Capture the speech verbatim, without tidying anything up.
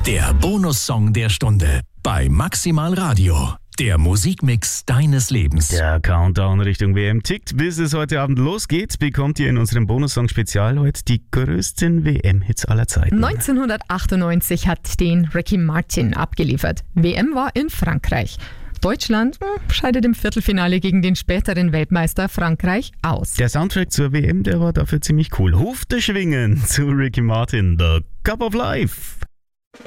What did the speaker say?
Der Bonussong der Stunde bei Maximal Radio. Der Musikmix deines Lebens. Der Countdown Richtung W M tickt. Bis es heute Abend losgeht, bekommt ihr in unserem Bonussong-Spezial heute die größten W M-Hits aller Zeiten. neunzehnhundertachtundneunzig hat den Ricky Martin abgeliefert. W M war in Frankreich. Deutschland scheidet im Viertelfinale gegen den späteren Weltmeister Frankreich aus. Der Soundtrack zur W M, der war dafür ziemlich cool. Hufte schwingen zu Ricky Martin, The Cup of Life.